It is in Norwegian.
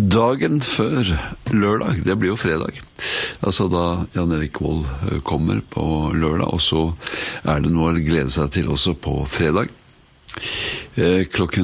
Dagen før lørdag, det blir jo fredag. Altså da Jan Erik Vold kommer på lørdag, og så det noe å glede seg til også på fredag. Klokken